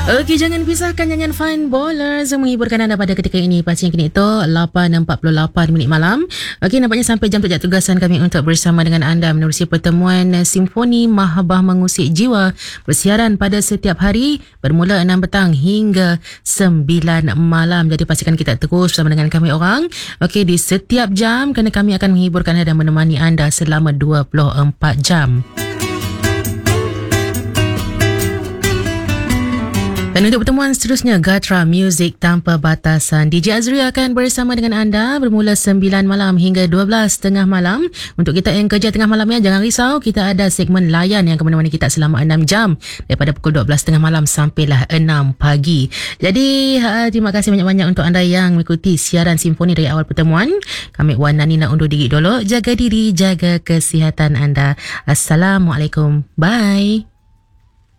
Okey, jangan pisahkan, jangan find ballers yang menghiburkan anda pada ketika ini. Pasti yang kini itu 8.48 minit malam. Okey, nampaknya sampai jam tejak tugasan kami untuk bersama dengan anda menerusi pertemuan Simfoni Mahabbah Mengusik Jiwa bersiaran pada setiap hari bermula 6 petang hingga 9 malam. Jadi pastikan kita terus bersama dengan kami orang. Okey, di setiap jam kerana kami akan menghiburkan anda dan menemani anda selama 24 jam. Dan untuk pertemuan seterusnya, Gatra Music Tanpa Batasan. DJ Azri akan bersama dengan anda bermula 9 malam hingga 12 tengah malam. Untuk kita yang kerja tengah malam ya, jangan risau. Kita ada segmen layan yang akan menemani kita selama 6 jam. Daripada pukul 12 tengah malam sampailah 6 pagi. Jadi, terima kasih banyak-banyak untuk anda yang mengikuti siaran Simfoni dari awal pertemuan. Kami Wan Nani nak undur diri dulu. Jaga diri, jaga kesihatan anda. Assalamualaikum. Bye.